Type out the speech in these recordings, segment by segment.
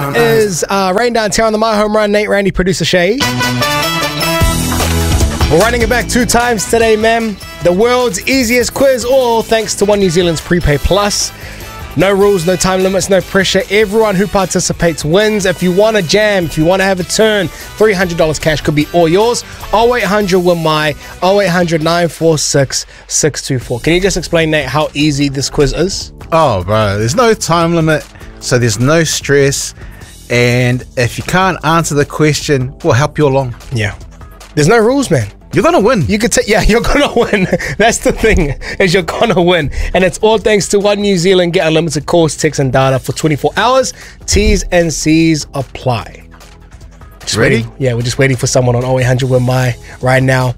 is Rain Down Tear on the My Home Run. Nate, Randy, producer Shay. We're running it back 2 times today, man. The world's easiest quiz, all thanks to One New Zealand's Prepay Plus. No rules, no time limits, no pressure. Everyone who participates wins. If you want to jam, if you want to have a turn, $300 cash could be all yours. 0800 win my 0800 946 624. Can you just explain, Nate, how easy this quiz is? Oh, bro, there's no time limit, so there's no stress. And if you can't answer the question, we'll help you along. Yeah. There's no rules, man. You're going to win. You could yeah, you're going to win. That's the thing, is you're going to win. And it's all thanks to One New Zealand. Get unlimited calls, texts, and data for 24 hours. T's and C's apply. Just ready? Yeah, we're just waiting for someone on 0800 with my right now.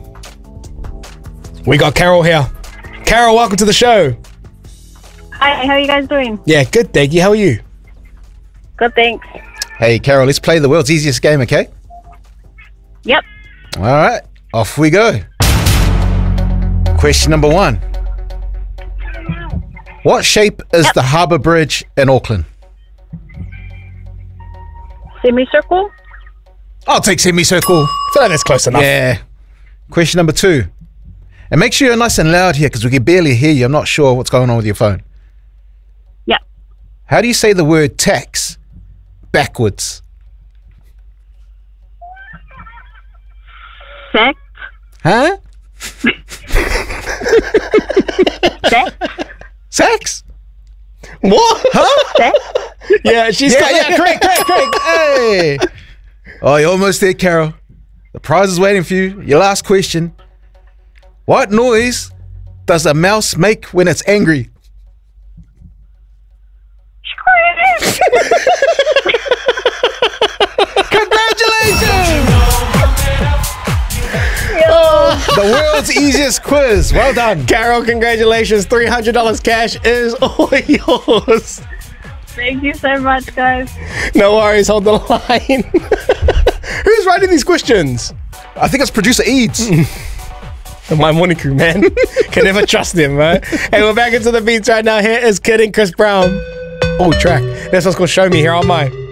We got Carol here. Carol, welcome to the show. Hi, how are you guys doing? Yeah, good, thank you. How are you? Good, thanks. Hey, Carol, let's play the world's easiest game, okay? Yep. All right, off we go. Question number 1. What shape is the Harbour Bridge in Auckland? Semicircle? I'll take semicircle. I feel like that's close enough. Yeah. Question number 2. And make sure you're nice and loud here because we can barely hear you. I'm not sure what's going on with your phone. Yep. How do you say the word tax backwards? Sex? Huh? Sex? Sex? What? Huh? Sex? Yeah, she's correct. Hey. Oh, you're almost there, Carol. The prize is waiting for you. Your last question. What noise does a mouse make when it's angry? Congratulations! The world's easiest quiz. Well done. Carol, congratulations. $300 cash is all yours. Thank you so much, guys. No worries, hold the line. Who's writing these questions? I think it's producer Eads. My morning crew, man. Can never trust him, right? Hey, we're back into the beats right now. Here is Kid and Chris Brown. Oh, track. That's what's going to show me here on my